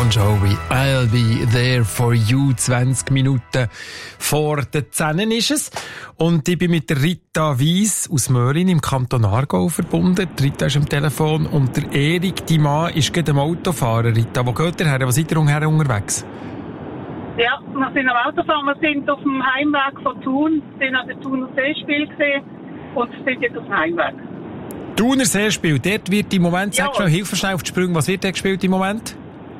Bon Jovi, I'll be there for you. 20 Minuten vor der 10 ist es. Und ich bin mit der Rita Weiss aus Möhlin im Kanton Aargau verbunden. Die Rita ist am Telefon und der Erik, dein Mann, ist gerade am Autofahren. Rita, wo geht ihr her? Wo seid ihr unterwegs? Ja, wir sind am Autofahren. Wir sind auf dem Heimweg von Thun. Wir sind an der Thuner Seespiel gesehen und sind jetzt auf dem Heimweg. Thuner Seespiel, dort wird im Moment, sag schnell, hilf mir schnell auf die Sprünge, was wird dort gespielt im Moment?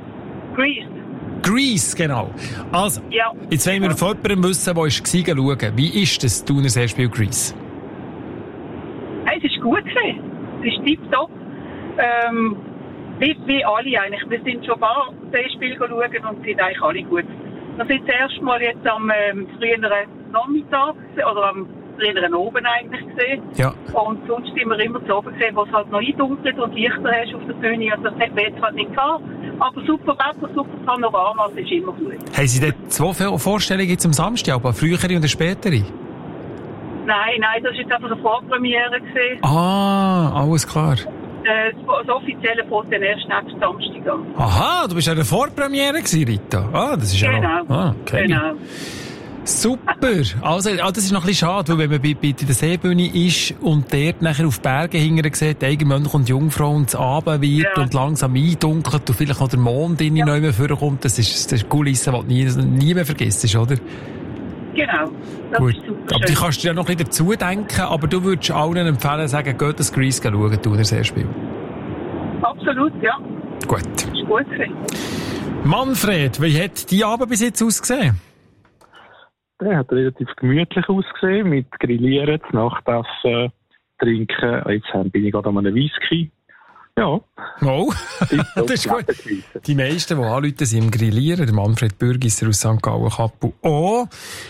Grease, genau. Also, jetzt wollen wir von jemandem wissen, der war, schauen. Wie ist das Thuner Seespiel Grease? Es ist gut gewesen. Es ist tipptopp. Wie alle eigentlich. Wir sind schon ein paar Seespiele schauen und sind eigentlich alle gut. Wir sind das erste Mal jetzt am früheren Nachmittag oder am früheren Oben eigentlich gesehen. Ja. Und sonst sind wir immer so oben gesehen, wo es halt noch eindunkelt und Lichter hast auf der Bühne. Und das hat wir jetzt halt nicht gehabt. Aber super Wetter, super Panorama, das ist immer gut. Haben Sie dort 2 Vorstellungen jetzt am Samstag, aber eine frühere und eine spätere? Nein, das war jetzt einfach eine Vorpremiere gewesen. Ah, alles klar. Das offizielle Foto erst nächsten Samstag. Aha, du bist ja eine Vorpremiere gewesen, Rita. Ah, das ist ja noch... Ah, okay. Genau. Super. Also, das ist noch ein bisschen schade, weil wenn man bei der Seebühne ist und dort nachher auf Berge hinterher sieht, Eigenmönch und Jungfrau und es Abend wird und langsam eindunkelt und vielleicht noch der Mond in die Neue vorkommt, das ist eine Kulisse, die du nie mehr vergisst, oder? Genau. Das gut. Ist super aber du kannst dir ja noch ein bisschen dazu denken, aber du würdest allen empfehlen, sagen, geht das Grease schauen, du das Seespiel. Absolut, ja. Gut. Das ist gut gewesen. Manfred, wie hat dein Abend bis jetzt ausgesehen? Der hat relativ gemütlich ausgesehen, mit Grillieren, Nachtessen, Trinken. Jetzt bin ich gerade an einem Whisky. Ja. Oh, das ist gut. Die meisten, die anrufen, sind im Grillieren. Der Manfred Bürgisser aus St. Gallen-Kappel. Oh,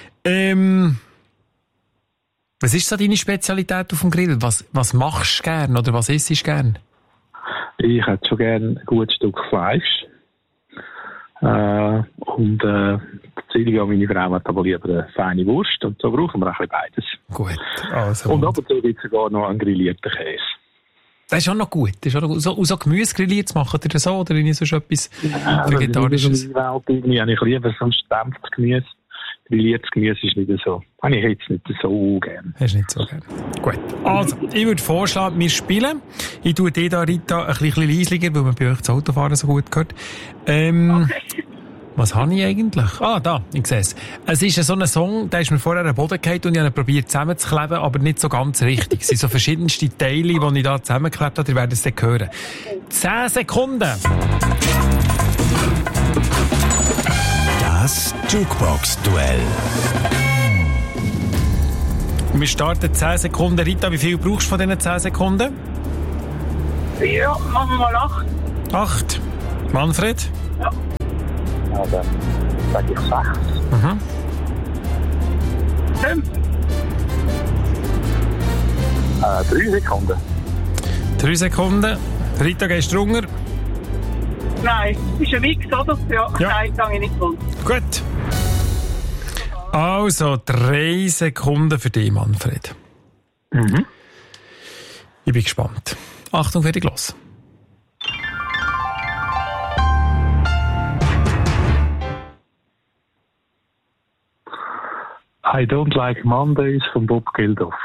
was ist so deine Spezialität auf dem Grill? Was machst du gern oder was isst du gern? Ich hätte schon gern ein gutes Stück Fleisch. Und Silvia, meine Frau, hat aber lieber eine feine Wurst. Und so brauchen wir ein bisschen beides. Gut. Also und ab und zu gibt es sogar noch einen grillierten Käse. Das ist auch noch gut. Das ist auch noch gut. So Gemüse grilliert zu machen, oder so? Oder so etwas Vegetarisches? Ich habe lieber so ein gedämpftes Gemüse. Grilliertes Gemüse ist nicht so. Habe ich jetzt nicht so gern. Hast du nicht so gern. Gut. Also, ich würde vorschlagen, wir spielen. Ich tue dir da, Rita, ein bisschen leislicher, weil man bei euch das Autofahren so gut gehört. Okay. Was habe ich eigentlich? Ah, da, ich sehe es. Es ist so ein Song, der ist mir vorher am Boden gefallen und ich habe ihn probiert zusammenzukleben, aber nicht so ganz richtig. Es sind so verschiedenste Teile, die ich da zusammengeklebt habe, ihr werdet es dann hören. 10 Sekunden. Das Jukebox-Duell. Wir starten 10 Sekunden. Rita, wie viel brauchst du von diesen 10 Sekunden? Ja, machen wir mal 8. 8. Manfred? Ja. Ja, dann sage ich 6. 5. 3 Sekunden. 3 Sekunden. Rita, gehst du runter? Nein, das ist ein Mix, oder? Ja. Nein, gehe ich nicht runter. Gut. Also, 3 Sekunden für dich, Manfred. Ich bin gespannt. Achtung, fertig, los. I Don't Like Mondays von Bob Geldof.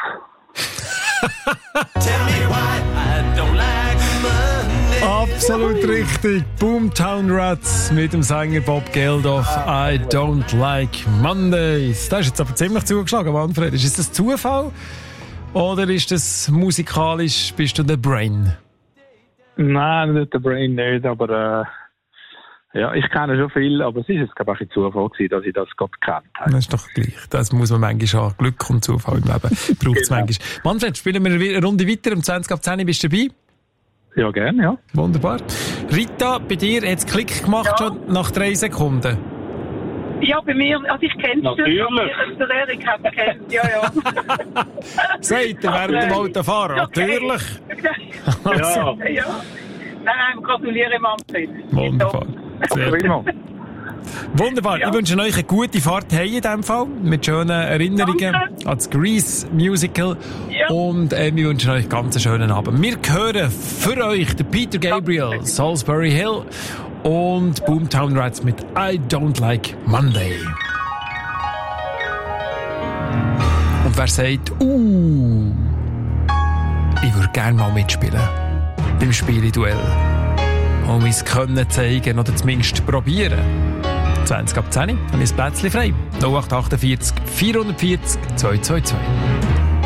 Tell me why I don't like Mondays. Absolut richtig. Boomtown Rats mit dem Sänger Bob Geldof. I Don't Like Mondays. Das ist jetzt aber ziemlich zugeschlagen, Manfred. Ist das Zufall? Oder ist das musikalisch, bist du der Brain? Nein, nicht der Brain, nicht, aber ja, ich kenne schon viel, aber es ist jetzt, glaube ich, ein Zufall gewesen, dass ich das gerade gekannt habe. Das ist doch gleich. Das muss man manchmal haben. Glück und Zufall im Leben braucht es manchmal. Manfred, spielen wir eine Runde weiter. Um 20 ab 10 bist du dabei? Ja, gerne, ja. Wunderbar. Rita, bei dir hat es Klick gemacht schon nach 3 Sekunden. Ja, bei mir, also ich kenne es. Natürlich. Der Erik hat es kennt, ja. Sagt er während dem Autofahren? Natürlich. Ja. Nein, gratuliere Manfred. Wunderbar. Sehr gut. Wunderbar. Ja. Ich wünsche euch eine gute Fahrt heim in diesem Fall. Mit schönen Erinnerungen an das Grease Musical. Ja. Und wir wünschen euch ganz einen schönen Abend. Wir hören für euch den Peter Gabriel, Salisbury Hill und Boomtown Rats mit I Don't Like Monday. Und wer sagt, ich würde gerne mal mitspielen beim Spiele-Duell. Und mein Können zeigen oder zumindest probieren. 20 ab 10 habe ich ein Plätzchen frei. 0848 440 222.